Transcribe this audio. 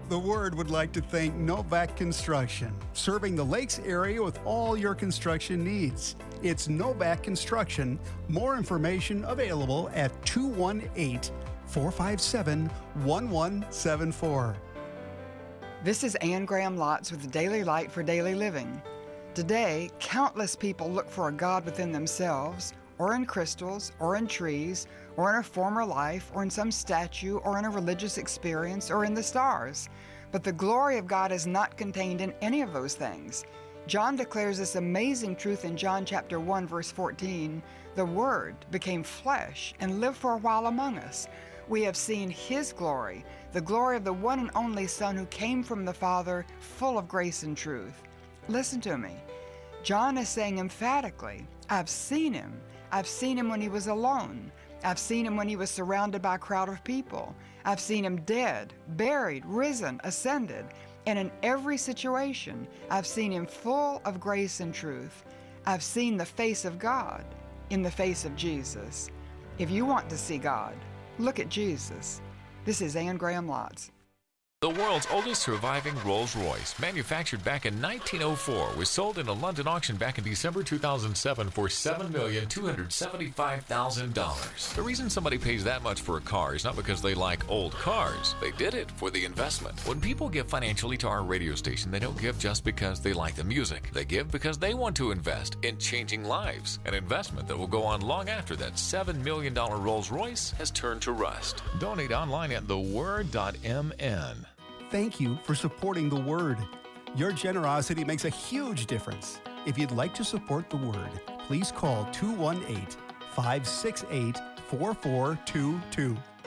The Word would like to thank Novak Construction, serving the Lakes area with all your construction needs. It's Novak Construction. More information available at 218-457-1174. This is Ann Graham Lotz with the Daily Light for Daily Living. Today, countless people look for a God within themselves, or in crystals, or in trees, or in a former life, or in some statue, or in a religious experience, or in the stars. But the glory of God is not contained in any of those things. John declares this amazing truth in John chapter 1, verse 14. The Word became flesh and lived for a while among us. We have seen His glory, the glory of the one and only Son who came from the Father, full of grace and truth. Listen to me. John is saying emphatically, I've seen Him. I've seen Him when He was alone. I've seen Him when He was surrounded by a crowd of people. I've seen Him dead, buried, risen, ascended. And in every situation, I've seen Him full of grace and truth. I've seen the face of God in the face of Jesus. If you want to see God, look at Jesus. This is Ann Graham Lotz. The world's oldest surviving Rolls-Royce, manufactured back in 1904, was sold in a London auction back in December 2007 for $7,275,000. The reason somebody pays that much for a car is not because they like old cars. They did it for the investment. When people give financially to our radio station, they don't give just because they like the music. They give because they want to invest in changing lives, an investment that will go on long after that $7 million Rolls-Royce has turned to rust. Donate online at theword.mn. Thank you for supporting the Word. Your generosity makes a huge difference. If you'd like to support the Word, please call 218-568-4422.